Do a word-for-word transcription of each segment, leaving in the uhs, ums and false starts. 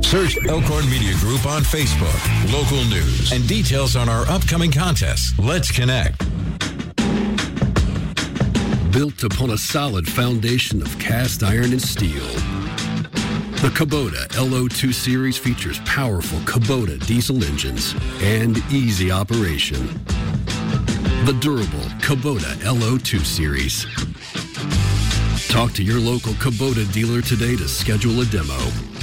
Search Elkhorn Media Group on Facebook, local news, and details on our upcoming contests. Let's connect. Built upon a solid foundation of cast iron and steel, the Kubota L O two Series features powerful Kubota diesel engines and easy operation. The durable Kubota L O two Series. Talk to your local Kubota dealer today to schedule a demo.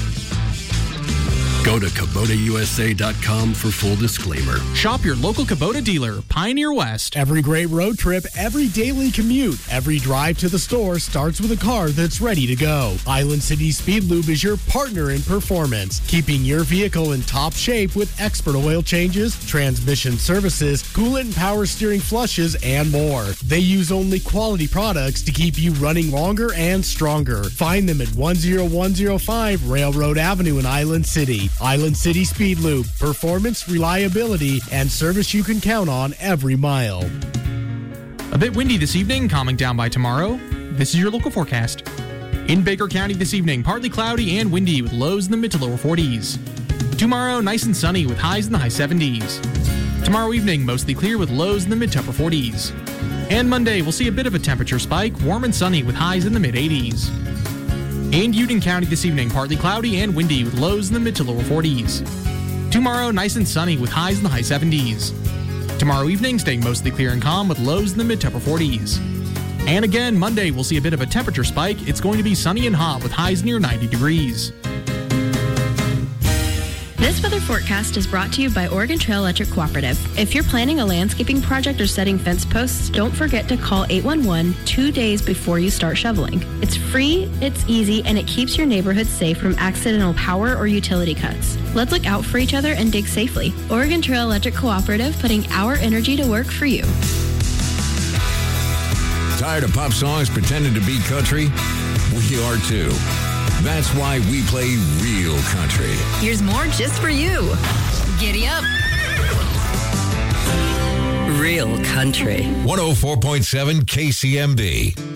Go to Kubota U S A dot com for full disclaimer. Shop your local Kubota dealer, Pioneer West. Every great road trip, every daily commute, every drive to the store starts with a car that's ready to go. Island City Speed Lube is your partner in performance, keeping your vehicle in top shape with expert oil changes, transmission services, coolant and power steering flushes, and more. They use only quality products to keep you running longer and stronger. Find them at one oh one oh five Railroad Avenue in Island City. Island City Speed Lube, performance, reliability, and service you can count on every mile. A bit windy this evening, calming down by tomorrow. This is your local forecast. In Baker County this evening, partly cloudy and windy with lows in the mid to lower forties. Tomorrow, nice and sunny with highs in the high seventies. Tomorrow evening, mostly clear with lows in the mid to upper forties. And Monday, we'll see a bit of a temperature spike, warm and sunny with highs in the mid eighties. In Union County this evening, partly cloudy and windy with lows in the mid to lower forties. Tomorrow, nice and sunny with highs in the high seventies. Tomorrow evening, staying mostly clear and calm with lows in the mid to upper forties. And again, Monday, we'll see a bit of a temperature spike. It's going to be sunny and hot with highs near ninety degrees. This weather forecast is brought to you by Oregon Trail Electric Cooperative. If you're planning a landscaping project or setting fence posts, don't forget to call eight one one two days before you start shoveling. It's free, it's easy, and it keeps your neighborhood safe from accidental power or utility cuts. Let's look out for each other and dig safely. Oregon Trail Electric Cooperative, putting our energy to work for you. Tired of pop songs pretending to be country? We are too. That's why we play real country. Here's more just for you. Giddy up. Real country. one oh four point seven K C M B.